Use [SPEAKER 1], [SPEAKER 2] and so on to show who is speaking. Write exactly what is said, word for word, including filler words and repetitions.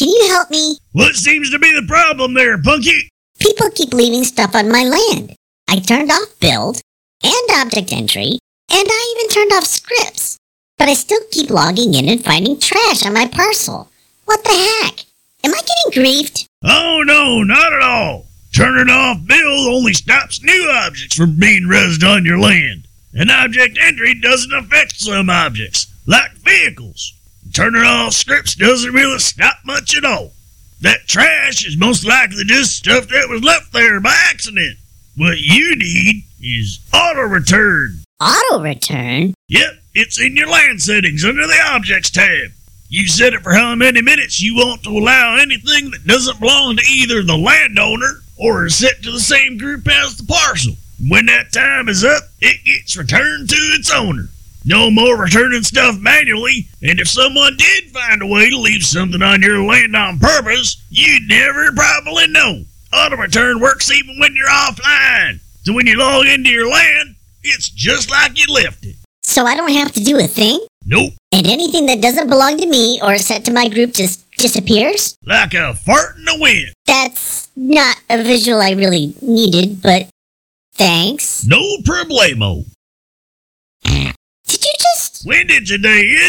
[SPEAKER 1] Can you help me?
[SPEAKER 2] What seems to be the problem there, Punky?
[SPEAKER 1] People keep leaving stuff on my land. I turned off build and object entry, and I even turned off scripts. But I still keep logging in and finding trash on my parcel. What the heck? Am I getting griefed?
[SPEAKER 2] Oh no, not at all. Turning off build only stops new objects from being rezzed on your land. And object entry doesn't affect some objects, like vehicles. Turning off scripts doesn't really stop much at all. That trash is most likely just stuff that was left there by accident. What you need is auto return.
[SPEAKER 1] Auto return?
[SPEAKER 2] Yep, it's in your land settings under the objects tab. You set it for how many minutes you want to allow anything that doesn't belong to either the landowner or is set to the same group as the parcel. When that time is up, it gets returned to its owner. No more returning stuff manually, and if someone did find a way to leave something on your land on purpose, you'd never probably know. Auto return works even when you're offline. So when you log into your land, it's just like you left it.
[SPEAKER 1] So I don't have to do a thing?
[SPEAKER 2] Nope.
[SPEAKER 1] And anything that doesn't belong to me or is set to my group just disappears?
[SPEAKER 2] Like a fart in the wind.
[SPEAKER 1] That's not a visual I really needed, but thanks.
[SPEAKER 2] No problemo.
[SPEAKER 1] Did you just...
[SPEAKER 2] When did you day